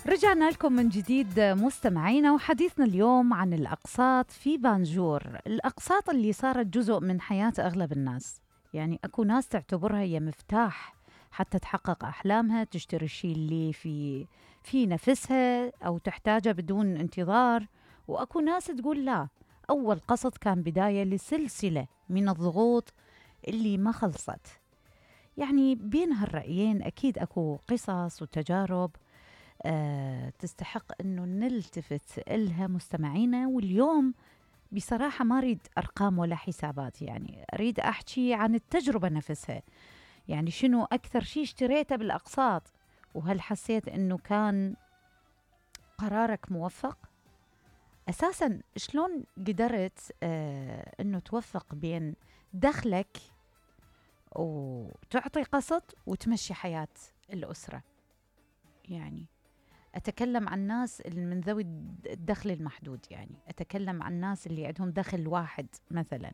رجعنا لكم من جديد مستمعينا، وحديثنا اليوم عن الأقساط في بانجور. الأقساط اللي صارت جزء من حياة أغلب الناس، يعني أكو ناس تعتبرها هي مفتاح حتى تحقق أحلامها، تشتري الشيء اللي في نفسها أو تحتاجه بدون انتظار. وأكو ناس تقول لا، أول قسط كان بداية لسلسلة من الضغوط اللي ما خلصت. يعني بين هالرأيين أكيد أكو قصص وتجارب تستحق أنه نلتفت إلها مستمعينا. واليوم بصراحة ما أريد أرقام ولا حسابات، يعني أريد أحكي عن التجربة نفسها. يعني شنو أكثر شيء اشتريته بالأقساط، وهل حسيت أنه كان قرارك موفق؟ أساساً شلون قدرت أنه توفق بين دخلك وتعطي قسط وتمشي حياة الأسرة؟ يعني أتكلم عن ناس اللي من ذوي الدخل المحدود، يعني أتكلم عن ناس اللي عندهم دخل واحد مثلا.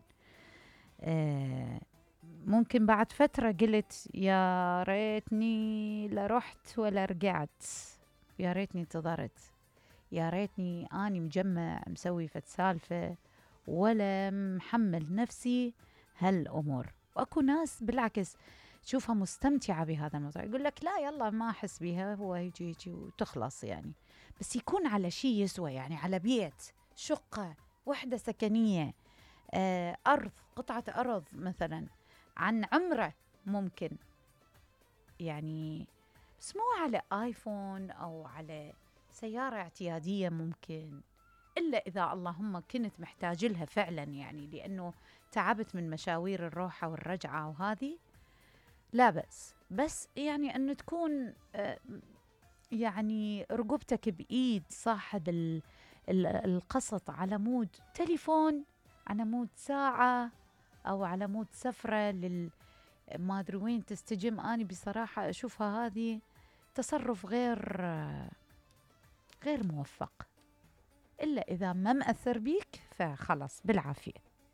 ممكن بعد فترة قلت يا ريتني لا رحت ولا رجعت، يا ريتني انتظرت، يا ريتني أني مجمع مسوي فت سالفة ولا محمل نفسي هالأمور. وأكو ناس بالعكس تشوفها مستمتعة بهذا الموضوع، يقول لك لا يلا ما أحس بيها، هو يجي وتخلص يعني. بس يكون على شيء يسوى، يعني على بيت، شقة، وحدة سكنية، أرض، قطعة أرض مثلا، عن عمرة ممكن، يعني بس مو على آيفون أو على سيارة اعتيادية ممكن، إلا إذا اللهم كنت محتاج لها فعلا، يعني لأنه تعبت من مشاوير الروحة والرجعة وهذه لا بأس. بس يعني أن تكون يعني رقبتك بإيد صاحب القسط، على مود تليفون، على مود ساعة، أو على مود سفرة ما أدري وين تستجم. أنا بصراحة أشوفها هذه تصرف غير موفق، إلا إذا ما مأثر بيك فخلص بالعافية.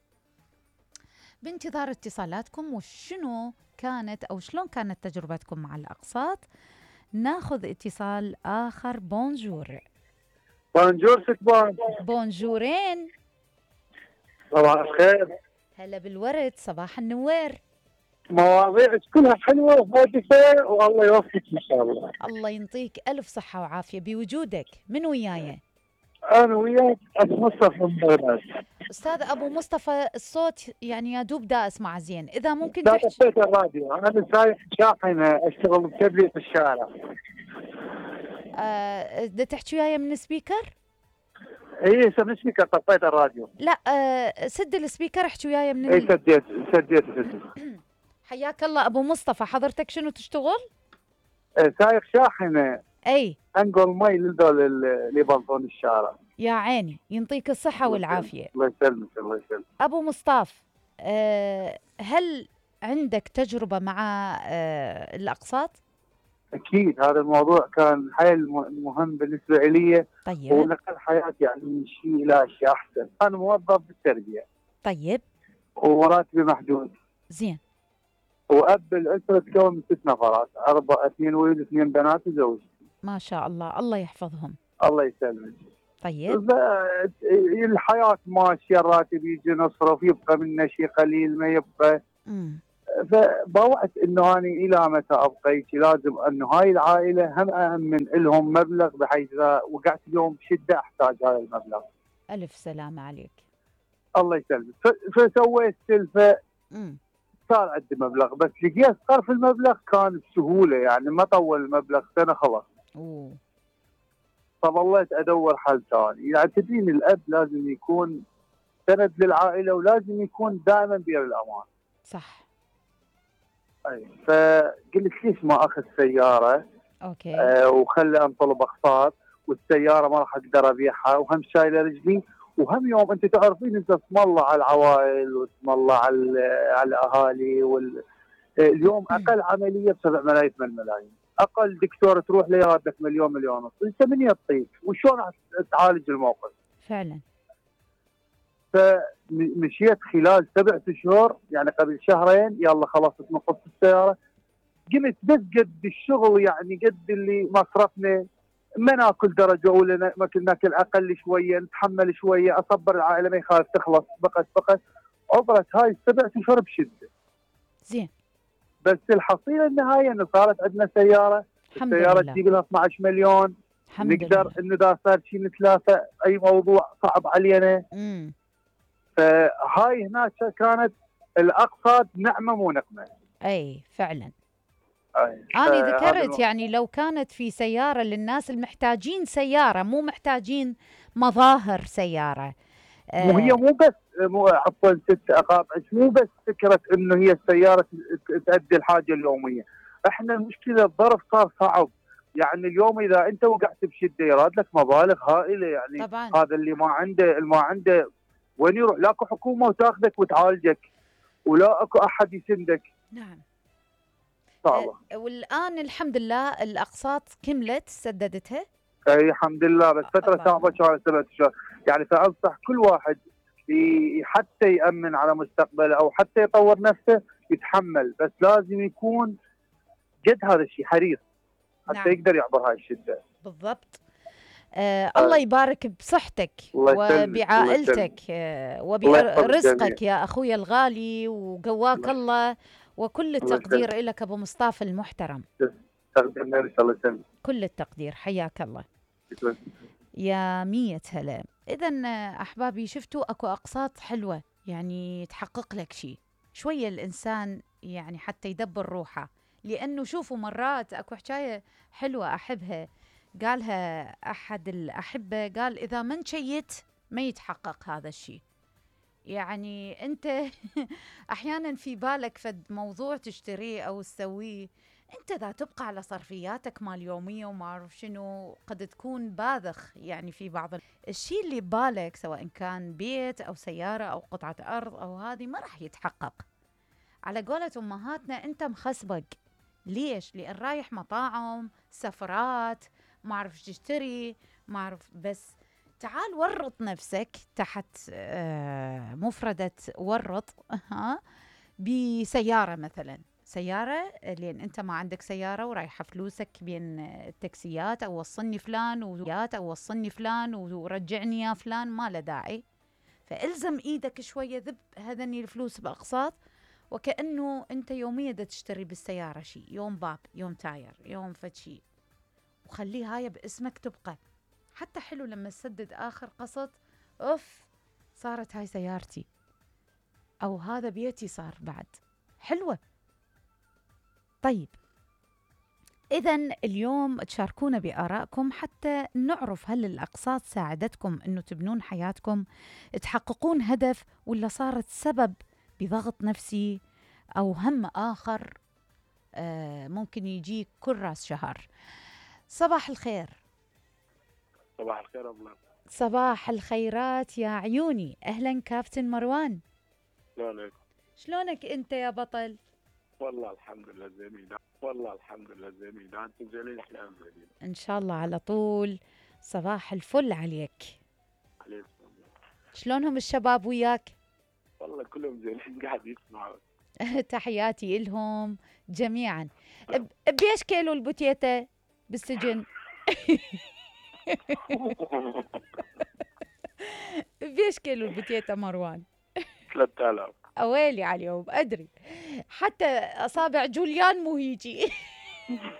بانتظار اتصالاتكم، وشنو كانت أو شلون كانت تجربتكم مع الأقساط. ناخذ اتصال آخر. بونجور. بونجور ستبان. بونجورين. صباح الخير. هلا بالورد، صباح النوير. مواضيعك كلها حلوة وهادفة والله يوفقك إن شاء الله. الله ينطيك ألف صحة وعافية بوجودك. من وياي؟ أنا وياك أبو مصطفى من بغداد. أستاذ أبو مصطفى، الصوت يعني يا دوب دا أسمع زين، إذا ممكن لا تحكي. طفيت الراديو، أنا سايق شاحنة أشتغل بتبلية الشارع. دا تحكي وياي من السبيكر؟ إي سمسمك طفيت الراديو. لا، سد السبيكر، احكي وياي من إي سديت. حياك الله أبو مصطفى، حضرتك شنو تشتغل؟ سايق شاحنة أي أنقل مي للدول اللي يبلطون الشارع. يا عيني، ينطيك الصحة والعافية. الله يسلمك الله يسلمك. أبو مصطفى، هل عندك تجربة مع الأقساط؟ أكيد هذا الموضوع كان حيل مهم بالنسبة لي. طيب. ونقل حياتي يعني من شيء إلى شيء أحسن. أنا موظف بالتربية. طيب. وراتبي محدود. زين. وأب الأسرة تكون من 6 نفرات، 2 ولد 2 بنات وزوجتي. ما شاء الله، الله يحفظهم. الله يسلمك. طيب. الحياة ماشية، الراتب يجي نصرف، يبقى منه شيء قليل ما يبقى. فبوعت انه انا الى متى ابقى، لازم انه هاي العائله هم أأمن لهم مبلغ، بحيث اذا وقعت اليوم بشده احتاج هذا المبلغ. الف سلامه عليك. الله يسلمك. فسويت سلفه. صار عندي مبلغ، بس لقيت صرف المبلغ كان بسهوله، يعني ما طول المبلغ سنه خلص. فظليت ادور حل ثاني. يعني تدين الاب لازم يكون سند للعائله، ولازم يكون دائما بير الامان. صح. اي فقلت ليش ما اخذ سياره. اوكي. وخلي انطلب اقساط، والسياره ما راح اقدر ابيعها، وهم شايله رجلي، وهم يوم انت تعرفين انت اسم الله على العوائل واسم الله على الاهالي. اليوم اقل عمليه ب7 ملايين 8 ملايين، اقل دكتور تروح له ياخذك مليون مليون ونص، انت من يعطيك وشلون راح تعالج الموقف؟ فعلا. فمشيت خلال 7 اشهر، يعني قبل شهرين يلا خلاص نقص السياره. قمت بس قد الشغل، يعني قد اللي مصرفنا ما ناكل درجه اولى، ناكل اقل شويه، نتحمل شويه، اصبر العائله ما يخالف تخلص فقط. عبرت هاي السبع اشهر بشده. زين. بس الحصيله النهائيه انه صارت عندنا سياره، الحمد السياره لله. تجيب لها 12 مليون. الحمد نقدر لله. انه اذا صار شيء نتلافى اي موضوع صعب علينا. امم. فهاي هناك كانت الاقصى نعمه مو نقمه. اي فعلا. أي. أنا هذا ذكرت يعني لو كانت في سيارة للناس المحتاجين سيارة، مو محتاجين مظاهر سيارة. مو هي مو بس مو عفوا ست اقاطعك، مو بس فكره انه هي السياره تؤدي الحاجه اليوميه. احنا المشكله الظرف صار صعب. يعني اليوم اذا انت وقعت بشده يراد لك مبالغ هائله. يعني طبعا. هذا اللي ما عنده وين يروح؟ لاكو حكومه وتاخذك وتعالجك، ولا اكو احد يسندك. نعم. صعبه. والآن الحمد لله الأقساط كملت سددتها. اي الحمد لله، بس فتره صعبه الله. كانت 7 اشهر. يعني فانصح كل واحد حتى يامن على مستقبله او حتى يطور نفسه يتحمل، بس لازم يكون جد هذا الشيء حريص حتى نعم. يقدر يعبر هاي الشده. بالضبط. الله يبارك بصحتك الله يسلمك، الله يسلمك، وبعائلتك الله يحفظ الجميع. وبرزقك يا أخوي الغالي، وقواك الله، وكل الله التقدير يسلمك. لك أبو مصطفى المحترم. تقدرنا ان شاء الله يسلمك. كل التقدير، حياك الله. شكرا. يا مية هلا. إذا أحبابي شفتوا أكو أقساط حلوة يعني تحقق لك شيء شوية الإنسان، يعني حتى يدبر روحه. لأنه شوفوا مرات أكو حكاية حلوة أحبها، قالها أحد الأحبة، قال إذا ما نشيت ما يتحقق هذا الشيء. يعني أنت أحيانا في بالك فد موضوع تشتريه أو تسويه، أنت ذا تبقى على صرفياتك مال يومية وما أعرف شنو، قد تكون باذخ يعني في بعض الشيء اللي ببالك، سواء كان بيت أو سيارة أو قطعة أرض أو هذه، ما راح يتحقق. على قولة أمهاتنا أنت مخسبق. ليش؟ لأن رايح مطاعم، سفرات، ما أعرف تشتري، ما أعرف. بس تعال ورط نفسك تحت مفردة ورط بسيارة مثلا. سيارة لأن أنت ما عندك سيارة ورايحة فلوسك بين التاكسيات، أو وصلني فلان ورجعني يا فلان، ما له داعي. فإلزم إيدك شوية، ذب هذني الفلوس بأقساط، وكأنه أنت يوميا دا تشتري بالسيارة شيء، يوم باب، يوم تاير، يوم فد شيء، وخليه هاي باسمك تبقى. حتى حلو لما تسدد آخر قسط، أوف صارت هاي سيارتي، أو هذا بيتي صار بعد. حلوة. طيب إذا اليوم تشاركونا بآرائكم حتى نعرف هل الأقساط ساعدتكم أنه تبنون حياتكم، تحققون هدف، ولا صارت سبب بضغط نفسي أو هم آخر ممكن يجيك كل راس شهر. صباح الخير. صباح الخير أبلان. صباح الخيرات يا عيوني. أهلا كابتن مروان. شلونك؟ شلونك أنت يا بطل؟ والله الحمد لله زينين، والله الحمد لله زينين. أنتم زينين، إحنا زينين إن شاء الله على طول. صباح الفل عليك. عليكم. شلونهم الشباب وياك؟ والله كلهم زينين قاعد يسمعوا. تحياتي لهم جميعا. بيش كيلو البوتيتا بالسجن؟ بيش كيلو البوتيتا مروان؟ 3000. أويلي عليهم أدري، حتى أصابع جوليان مو هيجي.